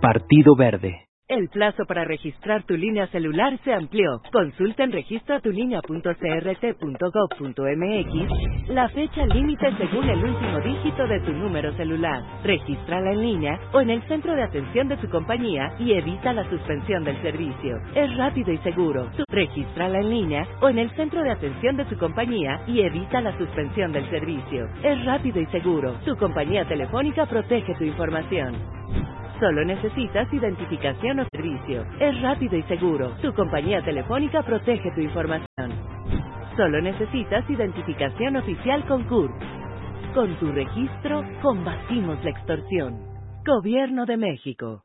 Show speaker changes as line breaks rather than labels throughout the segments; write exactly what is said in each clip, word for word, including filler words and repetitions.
Partido Verde.
El plazo para registrar tu línea celular se amplió. Consulta en registro tu línea punto c r t punto gov punto m x la fecha límite según el último dígito de tu número celular. Regístrala en línea o en el centro de atención de tu compañía y evita la suspensión del servicio. Es rápido y seguro. Regístrala en línea o en el centro de atención de tu compañía y evita la suspensión del servicio. Es rápido y seguro. Tu compañía telefónica protege tu información. Solo necesitas identificación o servicio. Es rápido y seguro. Tu compañía telefónica protege tu información. Solo necesitas identificación oficial con C U R P. Con tu registro, combatimos la extorsión. Gobierno de México.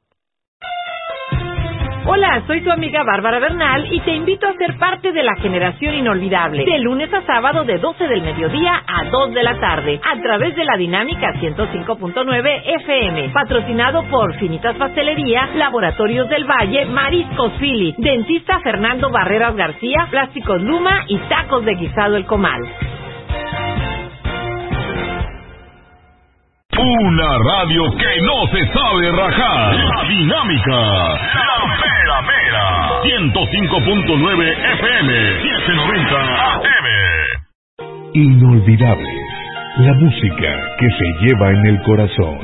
Hola, soy tu amiga Bárbara Bernal y te invito a ser parte de la generación inolvidable, de lunes a sábado de doce del mediodía a dos de la tarde, a través de la Dinámica ciento cinco punto nueve F M, patrocinado por Finitas Pastelería, Laboratorios del Valle, Mariscos Philly, Dentista Fernando Barreras García, Plásticos Luma y Tacos de Guisado El Comal.
Una radio que no se sabe rajar. La Dinámica. La Mera Mera. ciento cinco punto nueve F M. setecientos noventa A M.
Inolvidables. La música que se lleva en el corazón.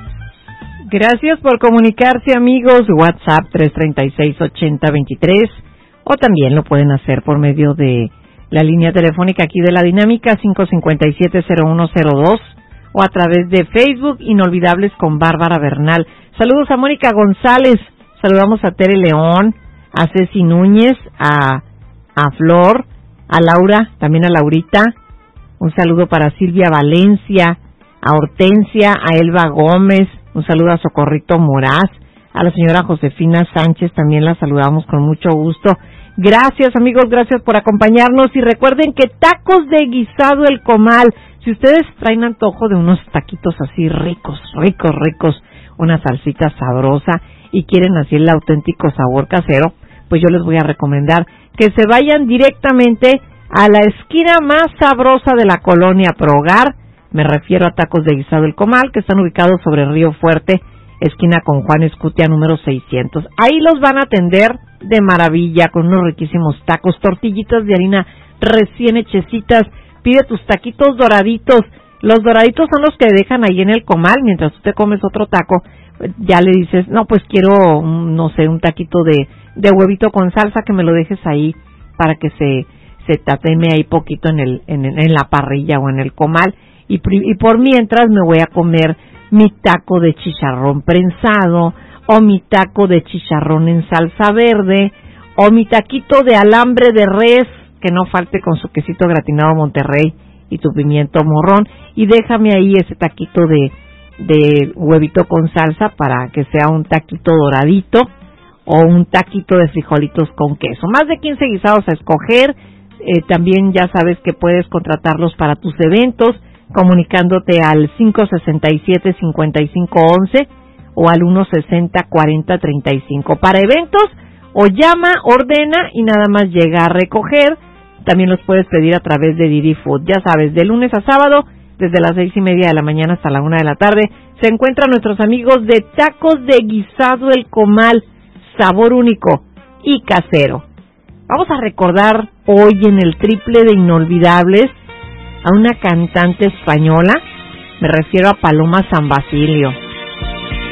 Gracias por comunicarse, amigos. WhatsApp tres tres seis, ocho cero dos tres o también lo pueden hacer por medio de la línea telefónica aquí de la Dinámica cinco cinco siete, cero uno cero dos o a través de Facebook, Inolvidables con Bárbara Bernal. Saludos a Mónica González, saludamos a Tere León, a Ceci Núñez, a, a Flor, a Laura, también a Laurita, un saludo para Silvia Valencia, a Hortensia, a Elba Gómez, un saludo a Socorrito Moraz, a la señora Josefina Sánchez, también la saludamos con mucho gusto. Gracias, amigos, gracias por acompañarnos y recuerden que Tacos de Guisado El Comal, si ustedes traen antojo de unos taquitos así ricos, ricos, ricos, una salsita sabrosa y quieren así el auténtico sabor casero, pues yo les voy a recomendar que se vayan directamente a la esquina más sabrosa de la colonia Prohogar. Me refiero a Tacos de Guisado El Comal, que están ubicados sobre Río Fuerte, esquina con Juan Escutia número seiscientos. Ahí los van a atender de maravilla con unos riquísimos tacos, tortillitas de harina recién hechecitas. Pide tus taquitos doraditos. Los doraditos son los que dejan ahí en el comal. Mientras tú te comes otro taco, ya le dices, no, pues quiero, no sé, un taquito de, de huevito con salsa, que me lo dejes ahí para que se, se tateme ahí poquito en el, en, en la parrilla o en el comal. Y, y por mientras me voy a comer mi taco de chicharrón prensado, o mi taco de chicharrón en salsa verde, o mi taquito de alambre de res, que no falte con su quesito gratinado Monterrey y tu pimiento morrón, y déjame ahí ese taquito de, de huevito con salsa para que sea un taquito doradito, o un taquito de frijolitos con queso. Más de quince guisados a escoger. Eh, también ya sabes que puedes contratarlos para tus eventos, comunicándote al cinco seis siete, cinco cinco uno uno o al uno sesenta, cuarenta, treinta y cinco. Para eventos, o llama, ordena y nada más llega a recoger. También los puedes pedir a través de Didi Food. Ya sabes, de lunes a sábado, desde las seis y media de la mañana hasta la una de la tarde, se encuentran nuestros amigos de Tacos de Guisado El Comal, sabor único y casero. Vamos a recordar hoy en el triple de Inolvidables a una cantante española, me refiero a Paloma San Basilio.